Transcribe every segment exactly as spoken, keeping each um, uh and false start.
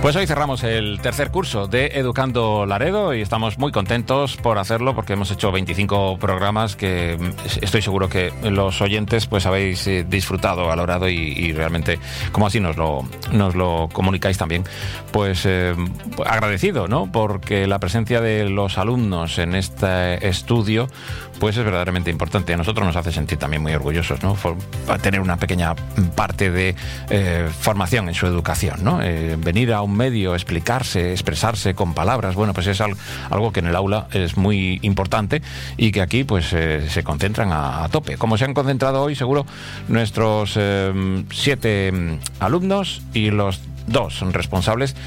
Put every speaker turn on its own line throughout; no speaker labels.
Pues hoy cerramos el tercer curso de Educando Laredo y estamos muy contentos por hacerlo porque hemos hecho veinticinco programas que estoy seguro que los oyentes pues habéis disfrutado, valorado y, y realmente, como así nos lo, nos lo comunicáis también, pues eh, agradecido, ¿no? Porque la presencia de los alumnos en este estudio pues es verdaderamente importante. A nosotros nos hace sentir también muy orgullosos, ¿no? For, tener una pequeña parte de eh, formación en su educación, ¿no? Eh, venir a un medio, explicarse, expresarse con palabras, bueno, pues es algo, algo que en el aula es muy importante y que aquí pues eh, se concentran a, a tope. Como se han concentrado hoy, seguro, nuestros eh, siete alumnos y los dos responsables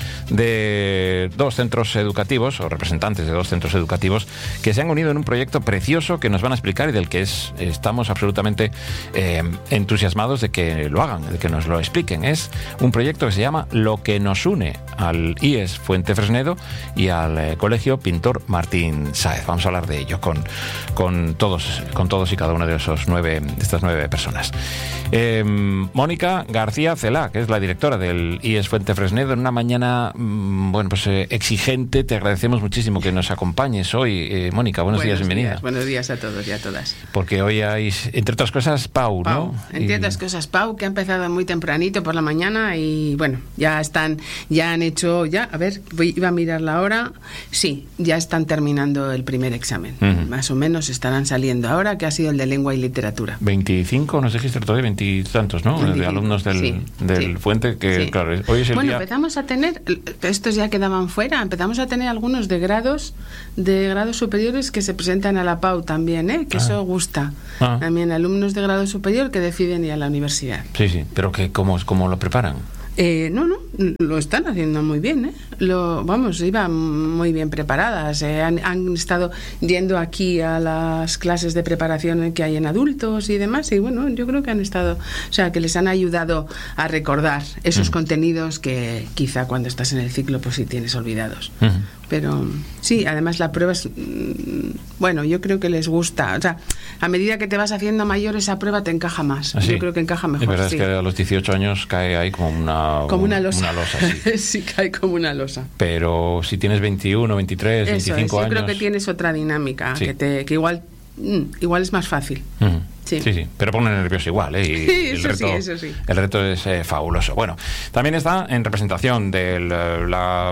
de dos centros educativos o representantes de dos centros educativos que se han unido en un proyecto precioso que nos van a explicar y del que es, estamos absolutamente eh, entusiasmados de que lo hagan, de que nos lo expliquen. Es un proyecto que se llama Lo que nos une al I E S Fuentefresnedo y al eh, Colegio Pintor Martín Sáez. Vamos a hablar de ello con, con, todos, con todos y cada una de, esos nueve, de estas nueve personas. Eh, Mónica García Celá, que es la directora del I E S Fuentefresnedo, en una mañana bueno, pues eh, exigente. Te agradecemos muchísimo que nos acompañes hoy. Eh, Mónica, buenos, buenos días, bienvenida.
Días, buenos días a todos y a todas.
Porque hoy hay, entre otras cosas, Pau,
Pau
¿no?
Entre y... otras cosas, Pau, que ha empezado muy tempranito por la mañana y bueno, ya están, ya han hecho, ya, a ver, voy, iba a mirar la hora. Sí, ya están terminando el primer examen. Uh-huh. Más o menos estarán saliendo ahora, que ha sido el de lengua y literatura.
veinticinco, nos dijiste todavía, veintitantos, ¿no? veinticinco. De alumnos del,
sí,
del
sí.
Fuente, que
Sí.
claro, hoy es el
bueno,
día...
empezamos a tener, estos ya quedaban fuera, empezamos a tener algunos de grados, de grados superiores que se presentan a la Pau también, ¿eh? Que ah. eso gusta. Ah. También alumnos de grado superior que deciden ir a la universidad.
Sí, sí, pero que ¿cómo, cómo lo preparan?
Eh, no, no, lo están haciendo muy bien, ¿eh? Lo, vamos, iban muy bien preparadas. Eh, han, han estado yendo aquí a las clases de preparación que hay en adultos y demás, y bueno, yo creo que han estado, o sea, que les han ayudado a recordar esos uh-huh. contenidos que quizá cuando estás en el ciclo pues sí tienes olvidados. Uh-huh. Pero sí, además la prueba es, bueno, yo creo que les gusta. O sea, a medida que te vas haciendo mayor, esa prueba te encaja más. ¿Ah, sí? Yo creo que encaja mejor.
Es verdad,
sí.
es que a los dieciocho años cae ahí como una,
como una losa.
Una losa sí.
sí, cae como una losa.
Pero si tienes veintiuno, veintitrés,
Eso
veinticinco
es, yo
años...
creo que tienes otra dinámica, sí. que, te, que igual, igual es más fácil.
Uh-huh. Sí. sí, sí, pero pone nervioso igual, ¿eh? Y
sí,
el
eso
reto,
sí, eso sí.
El reto es eh, fabuloso. Bueno, también está en representación de la,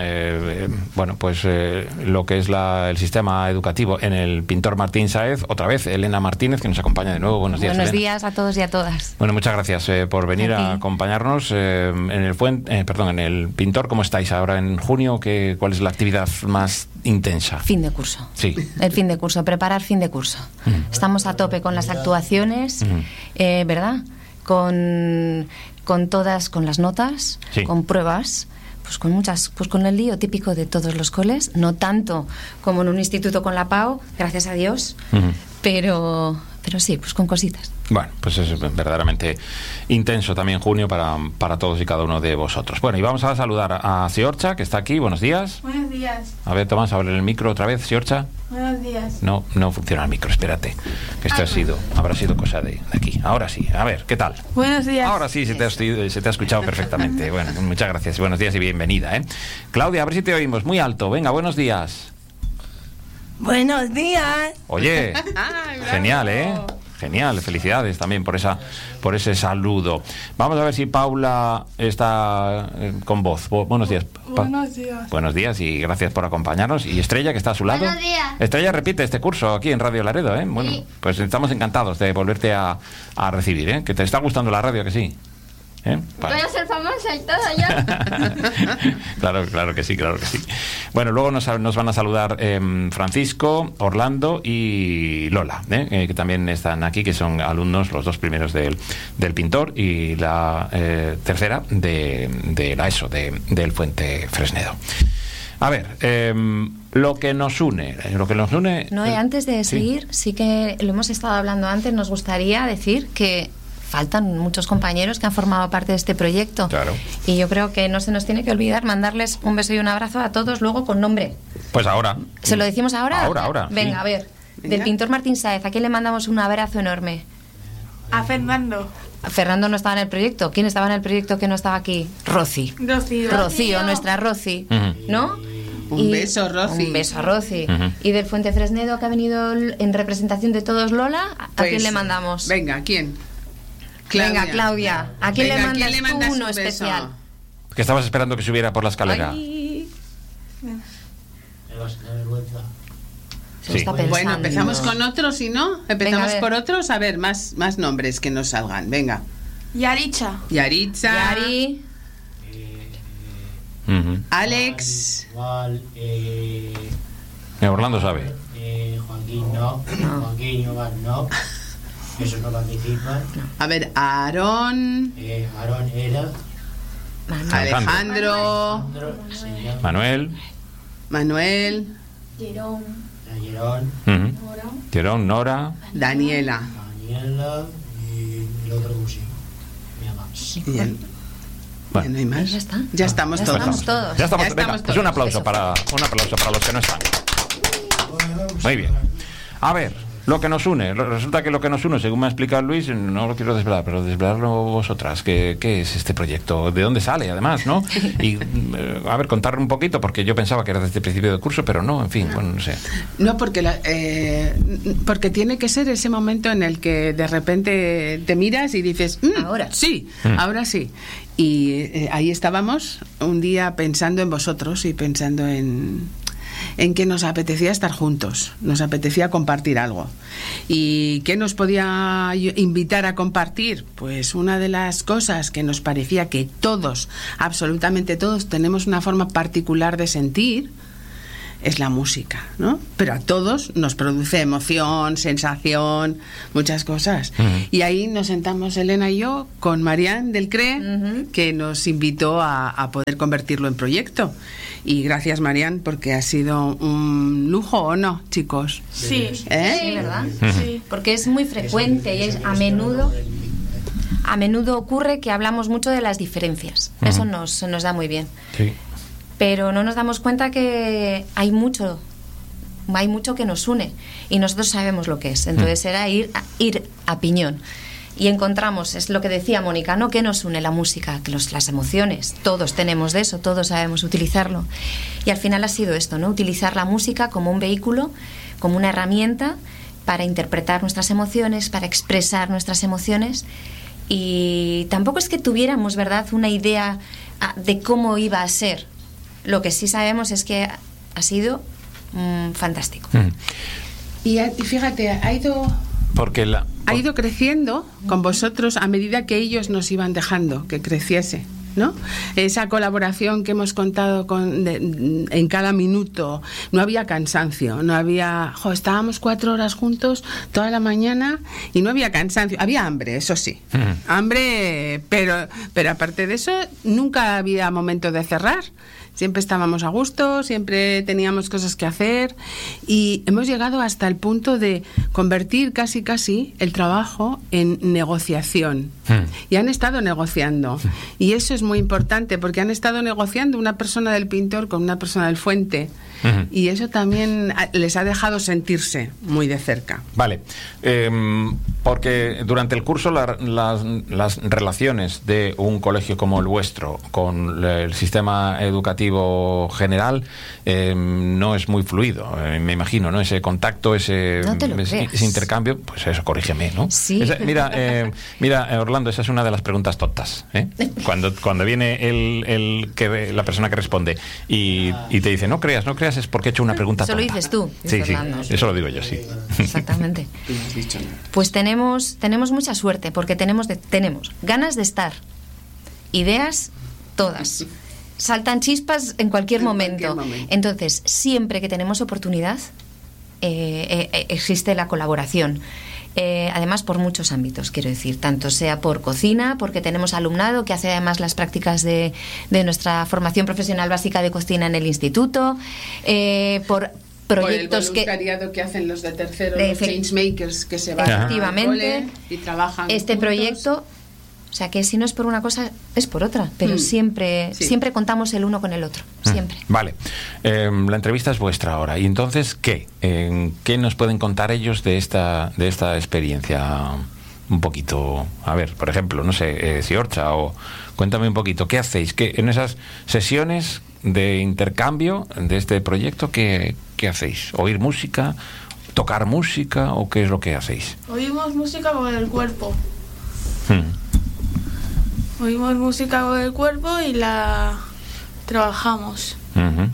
eh, bueno, pues eh, lo que es la, el sistema educativo en el Pintor Martín Sáez. Otra vez, Elena Martínez, que nos acompaña de nuevo. Buenos días,
Buenos
Elena.
días a todos y a todas.
Bueno, muchas gracias eh, por venir a, a acompañarnos eh, en el Fuente, eh, perdón, en el Pintor. ¿Cómo estáis ahora en junio? ¿Qué, ¿Cuál es la actividad más intensa?
Fin de curso.
Sí.
El fin de curso, preparar fin de curso. Mm. Estamos a tope con las actuaciones. Uh-huh. Eh, ¿verdad? Con, con todas, con las notas, sí. con pruebas, pues con muchas, pues con el lío típico de todos los coles, no tanto como en un instituto con la Pau, gracias a Dios, uh-huh. pero, pero sí, pues con cositas.
Bueno, pues es verdaderamente intenso también junio para, para todos y cada uno de vosotros. Bueno, y vamos a saludar a Siorcha, que está aquí. Buenos días.
Buenos días.
A ver, Tomás, abre el micro otra vez, Siorcha.
Buenos días.
No, no funciona el micro, espérate. Que esto ah, ha sido, habrá sido cosa de, de aquí. Ahora sí, a ver, ¿qué tal?
Buenos días.
Ahora sí, se te ha, se te ha escuchado perfectamente. Bueno, muchas gracias. Buenos días y bienvenida, ¿eh? Claudia, a ver si te oímos muy alto. Venga, buenos días.
Buenos días.
Oye, genial, ¿eh? Genial, felicidades también por esa, por ese saludo. Vamos a ver si Paula está eh, con voz. Buenos días. Pa-
Buenos días.
Buenos días y gracias por acompañarnos. Y Estrella, que está a su lado.
Buenos días.
Estrella repite este curso aquí en Radio Laredo, ¿eh? Bueno, sí. Pues estamos encantados de volverte a, a recibir, ¿eh? Que te está gustando la radio, que sí. ¿Eh?
Voy a ser famosa y todo ya.
Claro, claro que sí, claro que sí. Bueno, luego nos, nos van a saludar eh, Francisco, Orlando y Lola, ¿eh? Eh, que también están aquí, que son alumnos, los dos primeros del, del Pintor y la eh, tercera de, de la ESO, de, del Fuentefresnedo. A ver, eh, lo que nos une, lo que nos une...
No, eh, antes de seguir, sí. sí que lo hemos estado hablando antes, nos gustaría decir que faltan muchos compañeros que han formado parte de este proyecto.
Claro.
Y yo creo que no se nos tiene que olvidar mandarles un beso y un abrazo a todos luego con nombre.
Pues ahora.
¿Se lo decimos ahora?
Ahora, ahora.
Venga,
sí.
a ver.
Venga.
Del Pintor Martín Sáez, ¿a quién le mandamos un abrazo enorme?
A Fernando.
Fernando no estaba en el proyecto. ¿Quién estaba en el proyecto que no estaba aquí? Rosy.
Rocío.
Rocío, nuestra Rosy,
uh-huh.
¿no?
Un
Y
beso, Rosy.
Un beso a Rosy.
Uh-huh.
Y del Fuente Fresnedo, que ha venido en representación de todos Lola, ¿a
Pues,
quién le mandamos?
Venga, ¿a quién?
Venga, Claudia. ¿A quién
Venga,
le
¿a
mandas,
quién le mandas
tú uno
un beso?
especial?
Que estabas esperando que subiera por la escalera.
Ay, se lo
Sí.
está pensando.
Bueno, empezamos con otros y no.
Venga,
Empezamos
a ver.
por otros. A ver, más, más nombres que nos salgan. Venga.
Yaricha.
Yaritza.
Yari,
Uh-huh.
Alex.
Igual, eh,
Eh, Orlando sabe.
eh, Joaquín no, Joaquín Iván no, esos no participan.
A ver, Aarón.
Eh, Aarón era,
Manuel.
Alejandro.
Alejandro, se llama
Manuel.
Manuel.
Jerón.
Ayerón,
Uh-huh.
Nora.
Tirón, Nora.
Daniela.
Daniela y el otro músico. Me llama.
Bien.
Bueno.
Ya no hay más.
Ya está.
Ya estamos
Ya
todos.
estamos todos.
Ya estamos,
Ya
venga,
estamos
pues un
todos.
aplauso
Eso.
para un aplauso para los que no están. Muy bien. A ver, lo que nos une. Resulta que lo que nos une, según me ha explicado Luis, no lo quiero desvelar, pero desvelarlo vosotras. ¿Qué, qué es este proyecto? ¿De dónde sale, además, no? Y, eh, a ver, contarle un poquito, porque yo pensaba que era desde el principio del curso, pero no, en fin, bueno, no sé.
No, porque, la- eh, porque tiene que ser ese momento en el que de repente te miras y dices, "Mm,
Ahora.
sí,
Mm.
ahora sí". Y eh, ahí estábamos un día pensando en vosotros y pensando en, en que nos apetecía estar juntos, nos apetecía compartir algo. ¿Y qué nos podía invitar a compartir? Pues una de las cosas que nos parecía que todos, absolutamente todos, tenemos una forma particular de sentir, es la música, ¿no? Pero a todos nos produce emoción, sensación, muchas cosas.
Uh-huh.
Y ahí nos sentamos Elena y yo con Marián del C R E,
Ujú.
que nos invitó a, a poder convertirlo en proyecto. Y gracias, Marián, porque ha sido un lujo, ¿o no, chicos?
Sí.
¿Eh?
Sí, ¿verdad?
Sí.
Porque es muy frecuente y es a menudo a menudo ocurre que hablamos mucho de las diferencias. Eso
Ujú.
nos, nos da muy bien.
Sí.
Pero no nos damos cuenta que hay mucho, hay mucho que nos une y nosotros sabemos lo que es. Entonces era ir a, ir a piñón. Y encontramos, es lo que decía Mónica, ¿no? ¿Qué nos une? La música, que los, las emociones. Todos tenemos de eso, todos sabemos utilizarlo. Y al final ha sido esto, ¿no? Utilizar la música como un vehículo, como una herramienta para interpretar nuestras emociones, para expresar nuestras emociones. Y tampoco es que tuviéramos, ¿verdad?, una idea ah, de cómo iba a ser. Lo que sí sabemos es que ha sido mm, fantástico.
Uh-huh.
Y, a- y fíjate, ha ido...
Porque la...
ha ido creciendo con vosotros a medida que ellos nos iban dejando que creciese, ¿no? Esa colaboración que hemos contado con, de, en cada minuto, no había cansancio, no había... Jo, estábamos cuatro horas juntos toda la mañana y no había cansancio, había hambre, eso sí,
Ujú.
hambre, pero, pero aparte de eso, nunca había momento de cerrar. Siempre estábamos a gusto, siempre teníamos cosas que hacer y hemos llegado hasta el punto de convertir casi casi el trabajo en negociación.
Hmm.
Y han estado negociando. Y eso es muy importante porque han estado negociando una persona del pintor con una persona del Fuente.
Ujú.
Y eso también a- les ha dejado sentirse muy de cerca.
Vale, eh, porque durante el curso la- las, las relaciones de un colegio como el vuestro con el sistema educativo general eh, no es muy fluido, eh, me imagino, ¿no? Ese contacto, ese,
No te lo
ese,
creas.
ese intercambio, pues eso, corrígeme, ¿no?
Sí.
Esa- mira, eh, mira, eh, Orlando, esa es una de las preguntas tontas, ¿eh? Cuando, cuando viene el, el que la persona que responde y, y te dice, no creas, no creas, es porque he hecho una pregunta
Eso lo
tonta.
dices tú,
Sí,
dice
sí,
Orlando.
eso lo digo yo, sí.
Exactamente.
Tú no has dicho nada.
Pues tenemos, tenemos mucha suerte porque tenemos, de- tenemos ganas de estar, ideas todas, saltan chispas en cualquier,
En
momento.
cualquier momento.
Entonces, siempre que tenemos oportunidad, eh, eh, existe la colaboración. Eh, además, por muchos ámbitos, quiero decir, tanto sea por cocina, porque tenemos alumnado que hace además las prácticas de, de nuestra formación profesional básica de cocina en el instituto, eh, por proyectos
por el
que...
voluntariado que hacen los de tercero,
De
los
efe-
changemakers que se van
Efectivamente.
al cole y trabajan
Este
juntos.
proyecto, o sea que si no es por una cosa, es por otra, pero
Mm.
siempre,
Sí.
siempre contamos el uno con el otro, siempre.
Vale, Eh, la entrevista es vuestra ahora. ¿Y entonces qué? Eh, ¿Qué nos pueden contar ellos de esta, de esta experiencia? un poquito, a ver, por ejemplo, no sé, eh, Ziorcha, o cuéntame un poquito, ¿qué hacéis? ¿Qué, en esas sesiones de intercambio de este proyecto, ¿qué, qué hacéis? ¿Oír música? ¿Tocar música? ¿O qué es lo que hacéis?
Oímos música con el cuerpo.
Hmm.
Oímos música con el cuerpo y la trabajamos.
Uh-huh.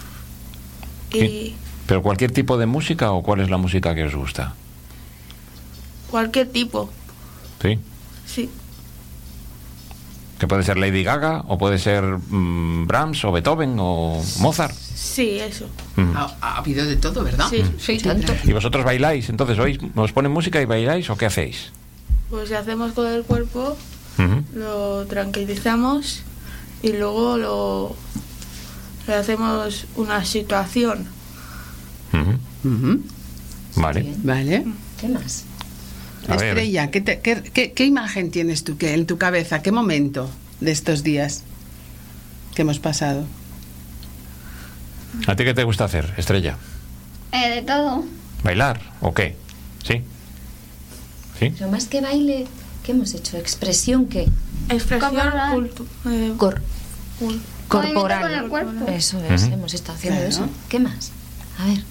Y
¿Pero cualquier tipo de música o cuál es la música que os gusta?
cualquier tipo.
¿Sí?
Sí.
Que puede ser Lady Gaga o puede ser mmm, Brahms o Beethoven o Mozart.
Sí, eso.
Mm.
Ha, ha habido de todo, ¿verdad?
Sí.
Sí, tanto.
¿Y vosotros bailáis? Entonces, ¿oís, os ponen música y bailáis o qué hacéis?
Pues si hacemos con el cuerpo,
Uh-huh.
lo tranquilizamos y luego lo le hacemos una situación.
Uh-huh.
Ujú.
Vale.
Bien.
Vale.
¿Qué más?
A ver.
Estrella, ¿qué, te- qué, qué- qué imagen tienes tú que, en tu cabeza? ¿Qué momento de estos días que hemos pasado?
¿A ti qué te gusta hacer, Estrella?
Eh, de todo.
¿Bailar o qué? ¿Sí? ¿Sí?
Pero más que baile, ¿qué hemos hecho? ¿Expresión qué?
Expresión
Corporal.
cultu- eh,
Cor-
cul-
corporal.
Movimiento con el cuerpo.
Eso es,
Ujú.
hemos estado haciendo
Claro.
eso. ¿Qué más? A ver,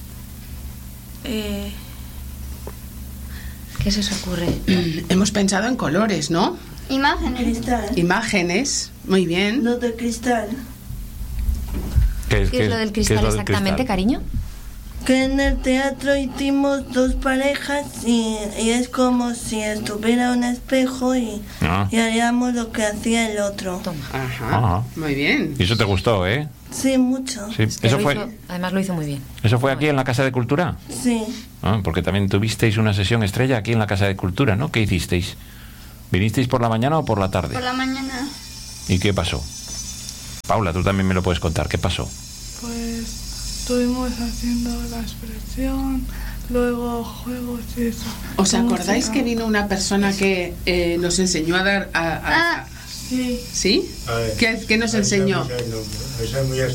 eh,
¿qué se os ocurre?
Hemos pensado en colores, ¿no?
Imágenes.
Cristal.
Imágenes, muy bien.
Los de cristal.
¿Qué es,
¿Qué es lo del cristal
lo del
exactamente,
cristal?
cariño?
Que en el teatro hicimos dos parejas y, y es como si estuviera un espejo y,
Ah.
y haríamos lo que hacía el otro.
Toma.
Ajá,
Ajá.
muy bien.
Y eso te gustó, ¿eh?
Sí, mucho.
Sí.
Es que
¿Eso
lo
fue,
hizo- además lo hizo muy bien.
¿Eso fue aquí en la Casa de Cultura?
Sí.
Ah, porque también tuvisteis una sesión estrella aquí en la Casa de Cultura, ¿no? ¿Qué hicisteis? ¿Vinisteis por la mañana o por la tarde?
Por la mañana.
¿Y qué pasó? Paula, tú también me lo puedes contar. ¿Qué pasó?
Pues estuvimos haciendo la expresión, luego juegos y eso.
¿Os acordáis
Música.
que vino una persona que eh, nos enseñó a dar... A, a-
Ah.
a-
Sí.
¿Sí?
A ver,
¿Qué, qué nos
ahorita
enseñó?
me sale el nombre. Eso es muy